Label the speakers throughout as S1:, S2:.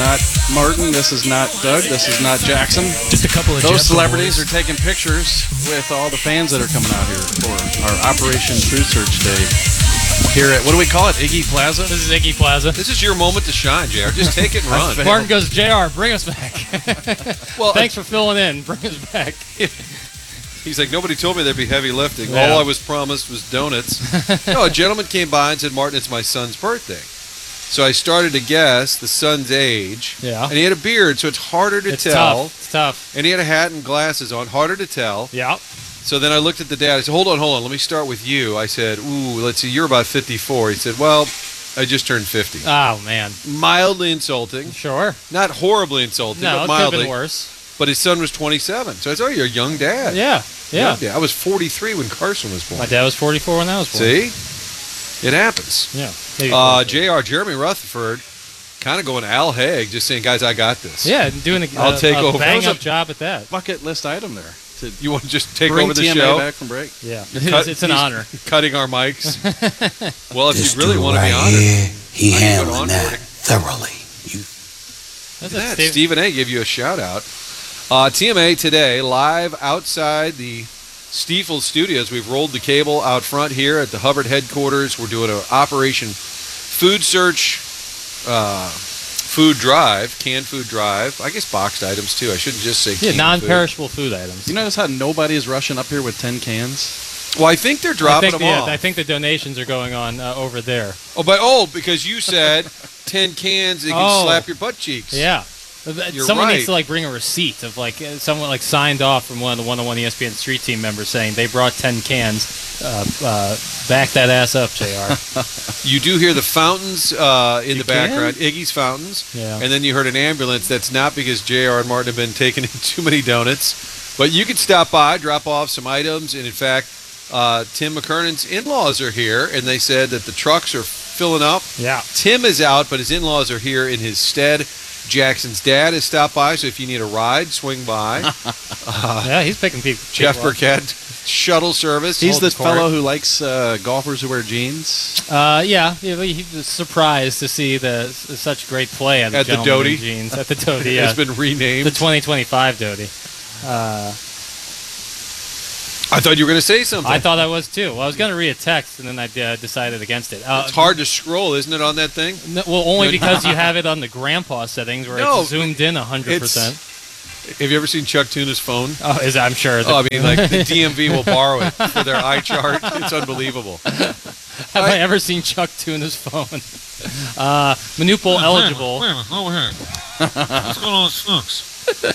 S1: not Martin. This is not Doug. This is not Jackson.
S2: Just a couple of
S1: Those
S2: Jethro
S1: celebrities
S2: boys.
S1: are taking pictures with all the fans that are coming out here for our Operation Food Search Day. Here at, what do we call it, Iggy Plaza?
S2: This is Iggy Plaza.
S3: This is your moment to shine, JR. Just take it and run.
S2: Martin goes, JR, bring us back.
S3: Well,
S2: Thanks for filling in. Bring us back.
S3: He's like, nobody told me there'd be heavy lifting.
S2: Yeah.
S3: All I was promised was donuts. No, a gentleman came by and said, Martin, it's my son's birthday. So I started to guess the son's age.
S2: Yeah.
S3: And he had a beard, so it's harder to
S2: It's
S3: tell.
S2: tough. It's tough.
S3: And he had a hat and glasses on, harder to tell.
S2: Yeah.
S3: So then I looked at the dad. I said, hold on. Let me start with you. I said, ooh, let's see, you're about 54. He said, well, I just turned 50.
S2: Oh, man.
S3: Mildly insulting.
S2: Sure.
S3: Not horribly insulting,
S2: No,
S3: but
S2: it could have
S3: mildly.
S2: been worse.
S3: But his son was 27. So I said, oh, you're a young dad.
S2: Yeah. Yeah.
S3: I was 43 when Carson was born.
S2: My dad was 44 when I was born.
S3: See? It happens.
S2: Yeah. Maybe
S3: Jeremy Rutherford, kind of going Al Haig, just saying, guys, I got this.
S2: Yeah, doing
S3: I'll take over.
S2: bang-up job at that.
S1: Bucket list item there. To
S3: You want to just take
S1: bring
S3: over the
S1: TMA
S3: show?
S1: back from break.
S2: Yeah.
S3: Cut-
S2: It's an
S3: he's
S2: honor.
S3: Cutting our mics. Well, if
S4: This
S3: you really
S4: dude
S3: want to be
S4: right
S3: honored.
S4: here, he
S3: How do you go
S4: handling
S3: on
S4: that
S3: boarding?
S4: thoroughly.
S2: That's
S3: Look at that.
S2: Steve-
S3: Stephen A. gave you a shout out. TMA today, live outside the Stiefel Studios. We've rolled the cable out front here at the Hubbard headquarters. We're doing an Operation Food Search, food drive, canned food drive. I guess boxed items too. I shouldn't just say
S2: Yeah,
S3: canned
S2: non-perishable food items.
S1: You notice how nobody is rushing up here with 10 cans?
S3: food. Well, I think they're dropping them off.
S2: I think the donations are going on over there.
S3: Because you said 10 cans, they can
S2: Oh.
S3: slap your butt cheeks.
S2: Yeah.
S3: You're
S2: Someone
S3: right.
S2: needs to bring a receipt of someone signed off from one of the 101 ESPN Street Team members saying they brought 10 cans. Back that ass up, JR.
S3: You do hear the fountains in the
S1: can?
S3: background, Iggy's fountains.
S2: Yeah.
S3: And then you heard an ambulance. That's not because JR and Martin have been taking in too many donuts. But you can stop by, drop off some items. And in fact, Tim McKernan's in-laws are here. And they said that the trucks are filling up.
S2: Yeah.
S3: Tim is out, but his in-laws are here in his stead. Jackson's dad has stopped by. So if you need a ride, swing by.
S2: Yeah, he's picking people.
S3: Jeff
S2: people up.
S3: Burkett, shuttle service.
S1: He's
S3: Hold
S1: the
S3: court.
S1: fellow who likes golfers who wear jeans.
S2: Yeah, he was surprised to see such great play
S3: At the
S2: gentleman
S3: Doty?
S2: in jeans at the Doty. Yeah.
S3: Has been renamed.
S2: The 2025 Doty.
S3: I thought you were going to say something.
S2: I thought I was too. Well, I was going to read a text, and then I decided against it.
S3: It's hard to scroll, isn't it, on that thing?
S2: No, well, only because you have it on the grandpa settings where
S3: No,
S2: it's zoomed in 100%.
S3: Have you ever seen Chuck Tuna's phone?
S2: Oh, I'm sure.
S3: Oh, I mean, like the DMV will borrow it for their eye chart. It's unbelievable.
S2: Have I ever seen Chuck Tuna's phone? Manupul eligible.
S5: Wait a minute, over here. What's going on with Snooks?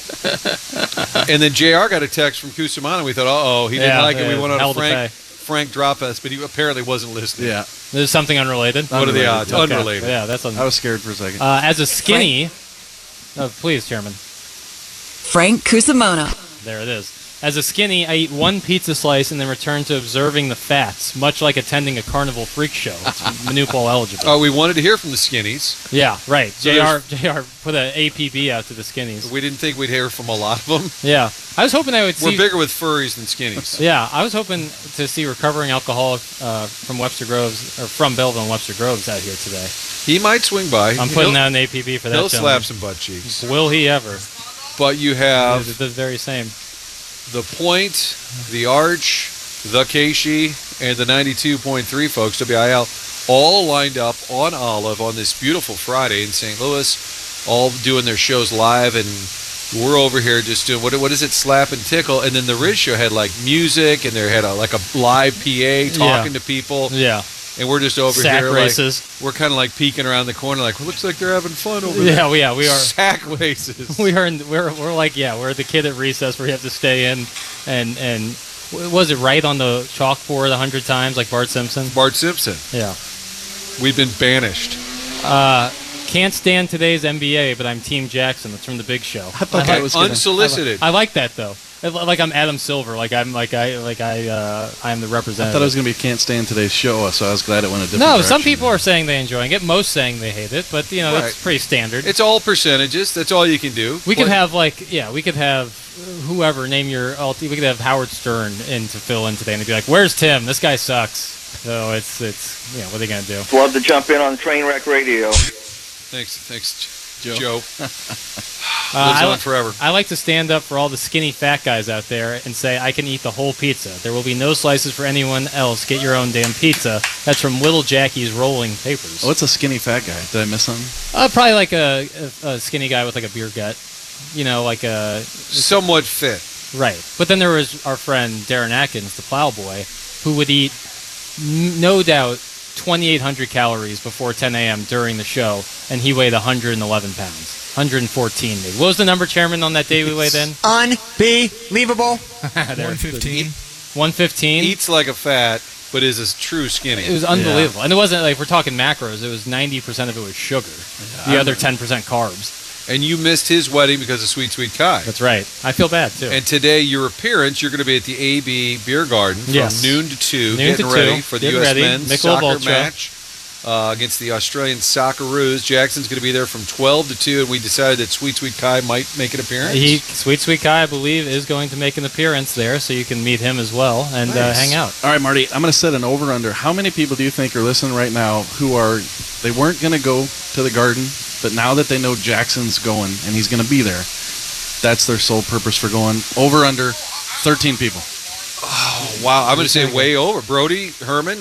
S3: And then JR got a text from Cusimano. We thought, he didn't
S2: Yeah,
S3: like it. We
S2: yeah,
S3: went on
S2: hell
S3: a
S2: to pay.
S3: Frank drop us, but he apparently wasn't listening.
S1: Yeah.
S2: This is something unrelated.
S3: What are the odds?
S2: Okay.
S3: Unrelated.
S2: Yeah, that's
S1: I
S2: unrelated.
S1: was scared for a second.
S2: As a skinny... please, Chairman.
S6: Frank Cusimano.
S2: There it is. As a skinny, I eat one pizza slice and then return to observing the fats, much like attending a carnival freak show. It's Manupul eligible.
S3: We wanted to hear from the skinnies.
S2: Yeah, right.
S3: So
S2: JR put an APB out to the skinnies.
S3: We didn't think we'd hear from a lot of them.
S2: Yeah. I was hoping I would see...
S3: We're bigger with furries than skinnies.
S2: Yeah, I was hoping to see recovering alcoholic from Webster Groves, or from Belleville and Webster Groves out here today.
S3: He might swing by.
S2: I'm putting out an APB for that
S3: He'll
S2: gentleman.
S3: slap some butt cheeks.
S2: Will he ever?
S3: But you have
S2: The very same.
S3: the Point, the Arch, the Keishi, and the 92.3 folks, WIL, all lined up on Olive on this beautiful Friday in St. Louis, all doing their shows live, and we're over here just doing, what is it, Slap and Tickle, and then the Riz Show had like music, and they had a live PA talking to people,
S2: Yeah.
S3: and we're just over
S2: Sack
S3: here
S2: races.
S3: like, we're kind of like peeking around the corner like, well, looks like they're having fun over there.
S2: Yeah, we are.
S3: Sack races.
S2: We're like we're the kid at recess where you have to stay in and was it right on the chalkboard 100 times like Bart Simpson?
S3: Bart Simpson.
S2: Yeah.
S3: We've been banished.
S2: Can't stand today's NBA, but I'm Team Jackson. That's from the Big Show.
S1: I thought that was gonna,
S3: Unsolicited.
S2: I like that though. Like I'm Adam Silver. I'm the
S1: I
S2: representative.
S1: thought it was going to be Can't Stand Today's Show, so I was glad it went a different
S2: No,
S1: direction.
S2: some people are saying they're enjoying it. Most saying they hate it, but
S3: Right.
S2: that's pretty standard.
S3: It's all percentages. That's all you can do.
S2: We could have whoever name your we could have Howard Stern in to fill in today, and they'd be like, "Where's Tim? This guy sucks." So it's what are they gonna do?
S7: Love to jump in on Trainwreck Radio.
S3: Thanks, Joe.
S2: I,
S3: Lives on
S2: li-
S3: forever.
S2: I like to stand up for all the skinny fat guys out there and say I can eat the whole pizza. There will be no slices for anyone else. Get your own damn pizza. That's from Little Jackie's Rolling Papers.
S1: What's a skinny fat guy? Did I miss something?
S2: Probably like a skinny guy with like a beer gut. You know, like a
S3: Somewhat fit.
S2: right. But then there was our friend Darren Atkins, the plowboy, who would eat no doubt 2,800 calories before 10 a.m. during the show, and he weighed 111 pounds. 114 maybe. What was the number, Chairman, on that day we weighed in?
S4: Unbelievable.
S5: 115.
S2: 115?
S3: Eats like a fat, but is a true skinny.
S2: It was unbelievable. And it wasn't like, we're talking macros, it was 90% of it was sugar. The other 10% carbs.
S3: And you missed his wedding because of Sweet Sweet Kai.
S2: That's right. I feel bad, too.
S3: And today, your appearance, you're going to be at the AB Beer Garden from
S2: Yes.
S3: noon to 2,
S2: Noon
S3: getting
S2: to
S3: ready
S2: 2,
S3: for the
S2: getting
S3: U.S.
S2: ready.
S3: men's
S2: Michelob
S3: soccer
S2: Ultra.
S3: match against the Australian Socceroos. Jackson's going to be there from 12 to 2, and we decided that Sweet Sweet Kai might make an appearance.
S2: Sweet Kai, I believe, is going to make an appearance there, so you can meet him as well and
S3: Nice.
S2: hang out.
S1: All right, Marty, I'm going to set an over-under. How many people do you think are listening right now who they weren't going to go to the Garden, but now that they know Jackson's going and he's going to be there, that's their sole purpose for going? Over-under, 13 people.
S3: Wow, I'm going to say way over. Brody Herman,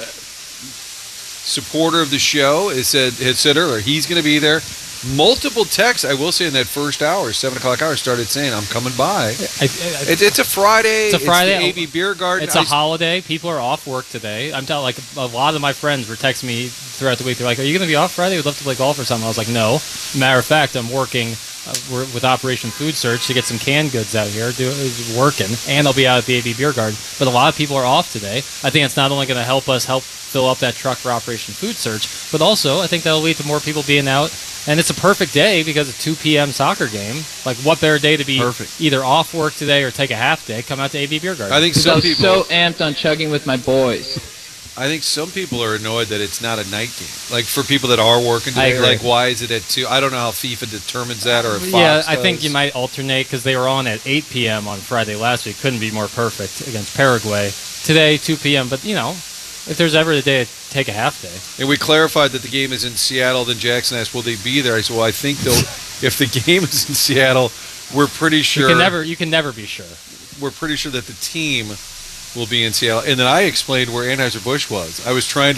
S3: supporter of the show, had said earlier he's going to be there. Multiple texts, I will say, in that first hour, 7 o'clock hour, started saying, I'm coming by. It's a Friday.
S2: It's a Friday.
S3: It's the AB Beer Garden.
S2: It's a holiday. People are off work today. I'm telling, like, a lot of my friends were texting me throughout the week. They're like, "Are you going to be off Friday? We'd love to play golf or something." I was like, "No." Matter of fact, I'm working with Operation Food Search to get some canned goods out here, working, and I'll be out at the AB Beer Garden. But a lot of people are off today. I think it's not only going to help fill up that truck for Operation Food Search, but also I think that'll lead to more people being out. And it's a perfect day because it's 2 p.m. soccer game. Like, what better day to be either off work today or take a half day? Come out to AB Beer Garden.
S3: I think
S7: I
S3: some
S7: was
S3: people.
S7: so amped on chugging with my boys.
S3: I think some people are annoyed that it's not a night game. Like for people that are working
S2: I
S3: today,
S2: agree.
S3: like why is it at 2? I don't know how FIFA determines that or if Fox
S2: Yeah, I think
S3: does.
S2: you might alternate because they were on at 8 p.m. on Friday last week. Couldn't be more perfect against Paraguay. Today, 2 p.m. But, you know, if there's ever a day to take a half day.
S3: And we clarified that the game is in Seattle. Then Jackson asked, "Will they be there?" I said, "Well, I think they'll. If the game is in Seattle, we're pretty sure.
S2: You can never be sure.
S3: We're pretty sure that the team will be in Seattle." And then I explained where Anheuser-Busch was. I was trying to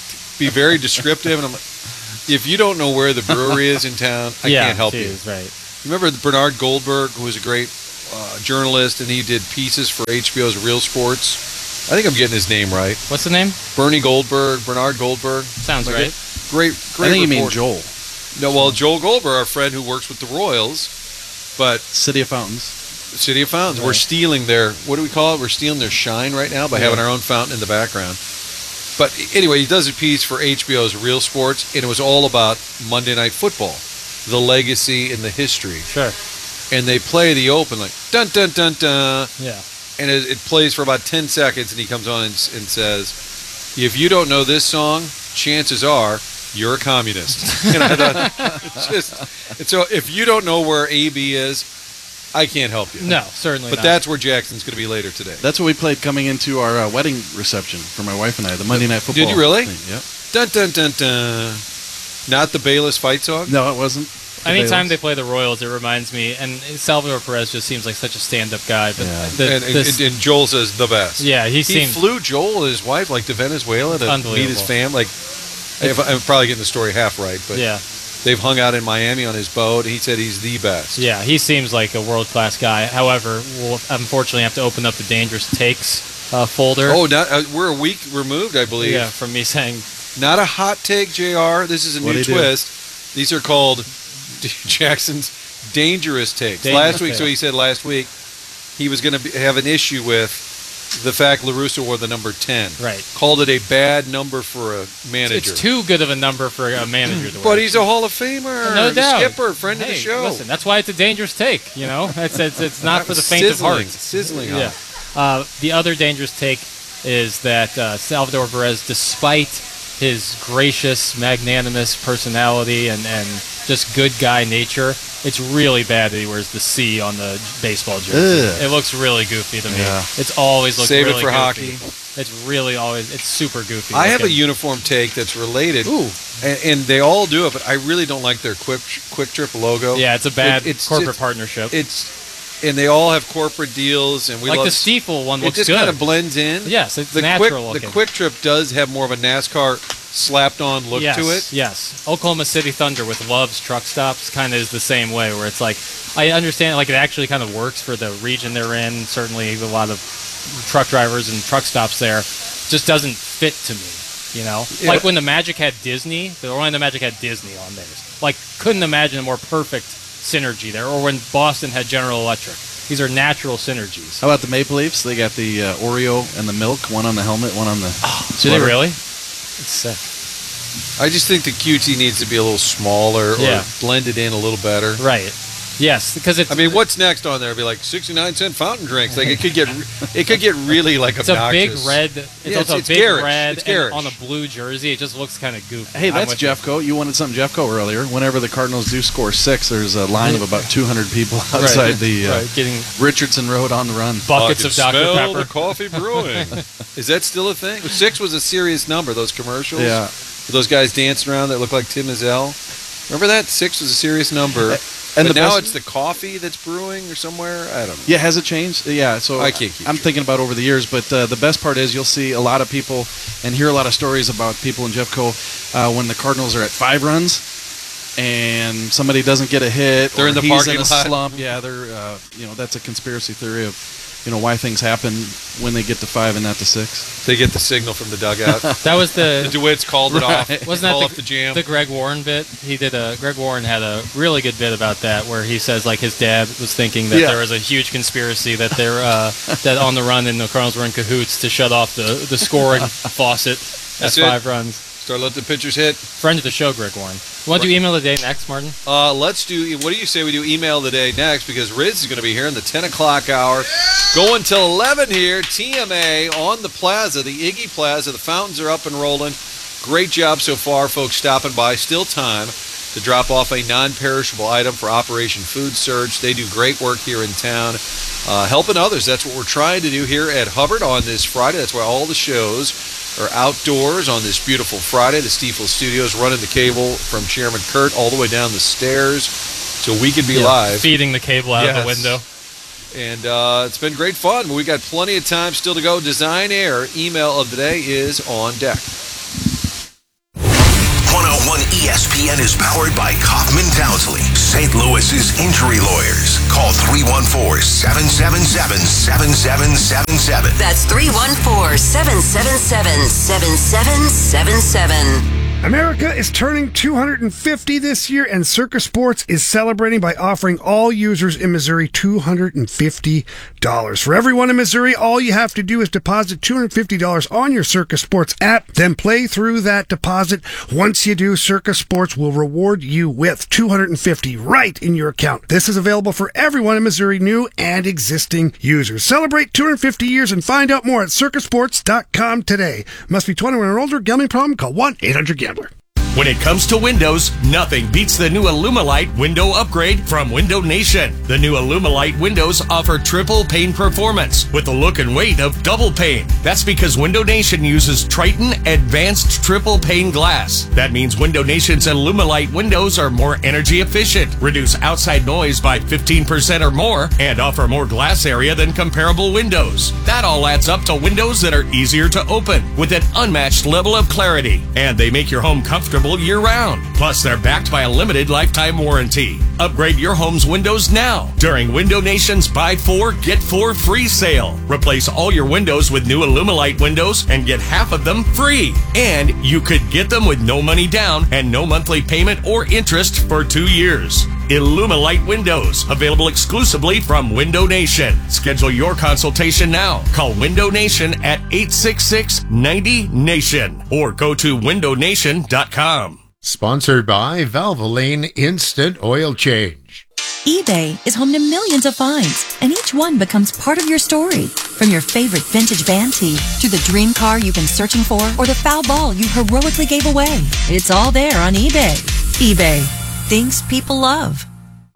S3: be very descriptive, and I'm like, if you don't know where the brewery is in town, I can't help
S2: geez,
S3: you.
S2: Right.
S3: Remember Bernard Goldberg, who was a great journalist, and he did pieces for HBO's Real Sports. I think I'm getting his name right.
S2: What's the name?
S3: Bernard Goldberg.
S2: Sounds
S3: Like
S2: right.
S3: Great.
S1: I think you mean
S3: reporter.
S1: Joel.
S3: No, well, Joel Goldberg, our friend who works with the Royals, but
S1: City of Fountains.
S3: City of Fountains. We're stealing their, what do we call it? We're stealing their shine right now by having our own fountain in the background. But anyway, he does a piece for HBO's Real Sports, and it was all about Monday Night Football, the legacy and the history.
S2: Sure.
S3: And they play the open like dun dun dun dun.
S2: Yeah.
S3: And it plays for about 10 seconds, and he comes on and says, "If you don't know this song, chances are you're a communist." And I thought, and so if you don't know where AB is, I can't help you.
S2: No, certainly
S3: But
S2: not.
S3: that's where Jackson's going to be later today.
S1: That's what we played coming into our wedding reception for my wife and I, the Monday Night Football.
S3: Did you really?
S1: thing. Yep.
S3: Dun dun dun dun. Not the Bayless fight song?
S1: No, it wasn't. The
S2: Anytime they
S1: Bayless.
S2: play the Royals, it reminds me, and Salvador Perez just seems like such a stand-up guy. But
S1: Yeah.
S3: And Joel says the best.
S2: yeah, he
S3: He
S2: seems
S3: flew Joel and his wife to Venezuela to meet his
S2: Unbelievable.
S3: fam. I'm probably getting the story half right, but
S2: yeah.
S3: they've hung out in Miami on his boat. He said he's the best.
S2: Yeah, he seems like a world-class guy. However, we'll unfortunately have to open up the dangerous takes folder.
S3: Oh, we're a week removed, I believe.
S2: yeah, from me saying
S3: Not a hot take, JR. This is a
S1: What'd
S3: new
S1: he do?
S3: twist. These are called Jackson's dangerous takes.
S2: Dangerous
S3: So he
S2: takes.
S3: said last week he was going to have an issue with the fact LaRusso wore the number 10.
S2: right.
S3: Called it a bad number for a manager.
S2: It's too good of a number for a manager to wear.
S3: But he's a Hall of Famer.
S2: No doubt.
S3: Skipper, friend of the
S2: Hey,
S3: show.
S2: Listen, that's why it's a dangerous take. You know, it's not for the faint of heart.
S3: Sizzling
S2: Yeah.
S3: hot.
S2: The other dangerous take is that Salvador Perez, despite his gracious, magnanimous personality and just good guy nature, it's really bad that he wears the C on the baseball jersey.
S1: Ugh.
S2: It looks really goofy to me.
S1: Yeah.
S2: It's always looked
S3: Save
S2: really
S3: it for
S2: goofy.
S3: hockey.
S2: It's really always, it's super goofy.
S3: I have a
S2: looking.
S3: uniform take that's related.
S2: Ooh.
S3: And they all do it, but I really don't like their Quick Trip logo.
S2: Yeah, it's a bad
S3: It's
S2: corporate
S3: just-
S2: partnership.
S3: And they all have corporate deals, and we
S2: like
S3: love
S2: the Stiefel one
S3: It
S2: looks
S3: just
S2: good.
S3: kind of blends in.
S2: Yes, it's
S3: the
S2: natural
S3: The
S2: looking.
S3: Quick Trip does have more of a NASCAR slapped-on look
S2: yes,
S3: to it.
S2: Yes. Oklahoma City Thunder with Love's Truck Stops kind of is the same way, where it's like, I understand, like, it actually kind of works for the region they're in. Certainly a lot of truck drivers and truck stops there. Just doesn't fit to me, you know?
S3: Yeah.
S2: Like when the Magic had Disney, the Orlando Magic had Disney on theirs. Like, couldn't imagine a more perfect synergy there. Or when Boston had General Electric. These are natural synergies.
S1: How about the Maple Leafs? They got the Oreo and the milk, one on the helmet, one on the
S2: Do they
S1: sweater.
S2: really? It's sick.
S3: I just think the QT needs to be a little smaller
S2: Yeah.
S3: or blended in a little better.
S2: Right. Yes, because it's
S3: I mean, what's next on there? It'd be like 69-cent fountain drinks. Like it could get really like
S2: it's a big
S3: obnoxious.
S2: red. It's also
S3: it's
S2: a big
S3: garish.
S2: red
S3: It's
S2: and
S3: garish.
S2: on a blue jersey. It just looks kind of goofy.
S1: Hey,
S2: I'm
S1: that's
S2: with you.
S1: Jeffco. You wanted something Jeffco earlier. Whenever the Cardinals do score 6, there's a line of about 200 people outside the
S2: Right, getting
S1: Richardson Road on the run.
S2: buckets
S3: I
S2: of
S3: can
S2: Dr.
S3: smell
S2: Pepper.
S3: the coffee brewing. Is that still a thing? 6 was a serious number. Those commercials.
S1: Yeah.
S3: With those guys dancing around that look like Tim Mizell. Remember that? 6 was a serious number.
S1: And
S3: But
S1: the
S3: now
S1: best-
S3: it's the coffee that's brewing or somewhere. I don't know.
S1: Yeah, has it changed? Yeah, so
S3: I can't keep
S1: I'm
S3: track.
S1: thinking about over the years, but the best part is you'll see a lot of people and hear a lot of stories about people in Jeffco when the Cardinals are at 5 runs and somebody doesn't get a hit.
S3: They're
S1: or
S3: in the
S1: he's
S3: parking
S1: in a
S3: lot.
S1: slump. Yeah, they're that's a conspiracy theory of why things happen when they get to 5 and not to 6.
S3: They get the signal from the dugout.
S2: That was
S3: The
S2: the.
S3: DeWitts called it off.
S2: Wasn't
S3: Call
S2: that
S3: off the jam?
S2: the Greg Warren bit? He did a. Greg Warren had a really good bit about that, where he says like his dad was thinking that
S1: Yeah.
S2: there was a huge conspiracy that they're that on the run and the Cardinals were in cahoots to shut off the scoring faucet at
S3: That's it.
S2: 5 runs.
S3: Start letting the pitchers hit.
S2: Friend of the show, Greg Warren. Why don't you email the day next, Martin?
S3: Let's do. What do you say we do email of the day next? Because Riz is going to be here in the 10 o'clock hour, going till 11 here. TMA on the Plaza, the Iggy Plaza. The fountains are up and rolling. Great job so far, folks stopping by. Still time to drop off a non-perishable item for Operation Food Surge. They do great work here in town, helping others. That's what we're trying to do here at Hubbard on this Friday. That's why all the shows are outdoors on this beautiful Friday. The Stiefel Studios running the cable from Chairman Kurt all the way down the stairs so we can be live.
S2: Feeding the cable out
S3: Yes.
S2: the window.
S3: And it's been great fun. We got plenty of time still to go. Design Air email of the day is on deck.
S8: 101 ESPN is powered by Kaufman Townsley, St. Louis's injury lawyers. Call 314-777-7777.
S6: That's 314-777-7777.
S9: America is turning 250 this year, and Circus Sports is celebrating by offering all users in Missouri $250. For everyone in Missouri, all you have to do is deposit $250 on your Circus Sports app, then play through that deposit. Once you do, Circus Sports will reward you with $250 right in your account. This is available for everyone in Missouri, new and existing users. Celebrate 250 years and find out more at circusports.com today. Must be 21 or older. Gambling problem? Call 1-800-GAMBLER.
S10: When it comes to windows, nothing beats the new Illumilite window upgrade from Window Nation. The new Illumilite windows offer triple pane performance with the look and weight of double pane. That's because Window Nation uses Triton Advanced Triple Pane Glass. That means Window Nation's Illumilite windows are more energy efficient, reduce outside noise by 15% or more, and offer more glass area than comparable windows. That all adds up to windows that are easier to open with an unmatched level of clarity, and they make your home comfortable year-round. Plus, they're backed by a limited lifetime warranty. Upgrade your home's windows now during Window Nation's Buy 4, Get 4 free sale. Replace all your windows with new Illumilite windows and get half of them free. And you could get them with no money down and no monthly payment or interest for 2 years. Illumilite Windows, available exclusively from Window Nation. Schedule your consultation now. Call Window Nation at 866-90-NATION or go to windownation.com.
S11: Sponsored by Valvoline Instant Oil Change.
S12: eBay is home to millions of finds, and each one becomes part of your story. From your favorite vintage band tee to the dream car you've been searching for or the foul ball you heroically gave away. It's all there on eBay. eBay. Things people love.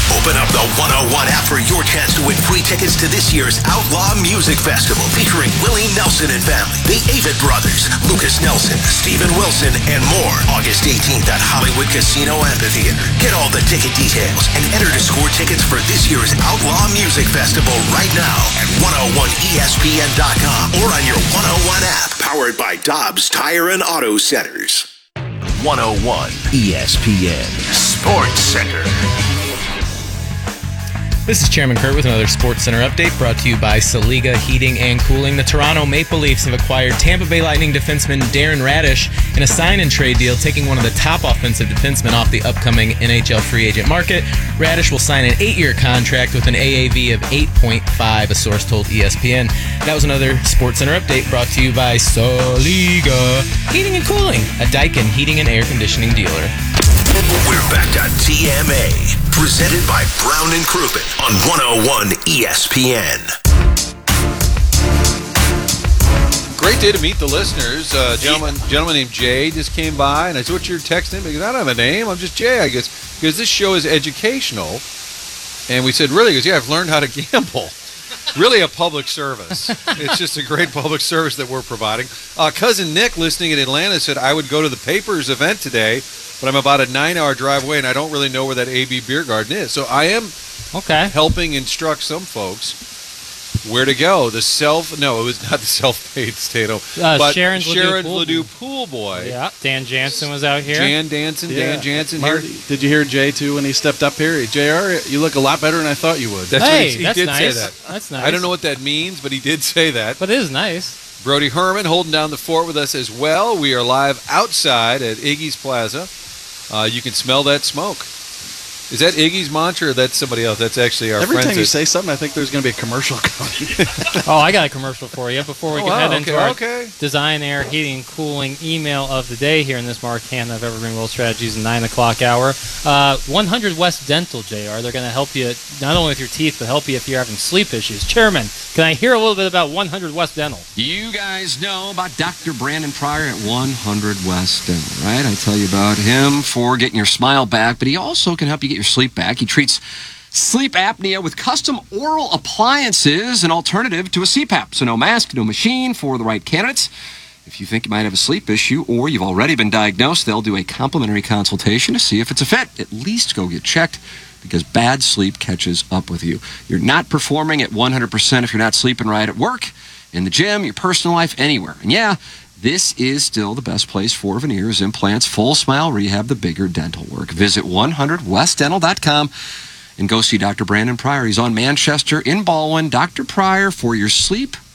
S8: Open up the 101 app for your chance to win free tickets to this year's Outlaw Music Festival featuring Willie Nelson and family, the Avid Brothers, Lucas Nelson, Steven Wilson, and more. August 18th at Hollywood Casino Amphitheater. Get all the ticket details and enter to score tickets for this year's Outlaw Music Festival right now at 101ESPN.com or on your 101 app. Powered by Dobbs Tire and Auto Centers. 101 ESPN Sports Center.
S13: This is Chairman Kurt with another Sports Center update brought to you by Saliga Heating and Cooling. The Toronto Maple Leafs have acquired Tampa Bay Lightning defenseman Darren Radish in a sign-and-trade deal, taking one of the top offensive defensemen off the upcoming NHL free agent market. Radish will sign an 8-year contract with an AAV of 8.5, a source told ESPN. That was another Sports Center update brought to you by Saliga Heating and Cooling, a Daikin heating and air conditioning dealer.
S8: We're back to TMA, presented by Brown and Crouppen on 101 ESPN.
S3: Great day to meet the listeners. Gentleman named Jay just came by, and I said, "What's your text name?" Because I don't have a name. I'm just Jay, I guess. Because this show is educational. And we said, "Really?" He goes, "Yeah, I've learned how to gamble." Really a public service. It's just a great public service that we're providing. Cousin Nick, listening in Atlanta, said, "I would go to the Papers event today, but I'm about a 9-hour drive away, and I don't really know where that AB Beer Garden is." So I am helping instruct some folks where to go. It was not the self-paid Stato, but
S2: Sharon's
S3: Ledoux Pool Boy.
S2: Yeah, Dan Jansen was out here.
S3: Dan Jansen
S1: Marty,
S3: here.
S1: did you hear Jay, too, when he stepped up here? JR, you look a lot better than I thought you would.
S3: That's
S2: hey,
S3: he
S2: that's
S3: did
S2: nice.
S3: say that.
S2: That's nice.
S3: I don't know what that means, but he did say that.
S2: But it is nice.
S3: Brody Herman holding down the fort with us as well. We are live outside at Iggy's Plaza. You can smell that smoke. Is that Iggy's mantra or that's somebody else? That's actually our
S1: Every
S3: friends.
S1: time you say something, I think there's going to be a commercial coming.
S2: Oh, I got a commercial for you before we head into our
S3: okay.
S2: Design, Air, Heating, and Cooling email of the day here in this Mark Hanna of Evergreen World Strategies 9 o'clock hour. 100 West Dental, JR. They're going to help you not only with your teeth, but help you if you're having sleep issues. Chairman, can I hear a little bit about 100 West Dental?
S14: You guys know about Dr. Brandon Pryor at 100 West Dental, right? I tell you about him for getting your smile back, but he also can help you get your sleep back. He treats sleep apnea with custom oral appliances, an alternative to a CPAP. So no mask, no machine for the right candidates. If you think you might have a sleep issue or you've already been diagnosed, they'll do a complimentary consultation to see if it's a fit. At least go get checked because bad sleep catches up with you. You're not performing at 100% if you're not sleeping right at work, in the gym, your personal life, anywhere. And yeah, this is still the best place for veneers, implants, full smile rehab, the bigger dental work. Visit 100westdental.com and go see Dr. Brandon Pryor. He's on Manchester in Baldwin. Dr. Pryor for your sleep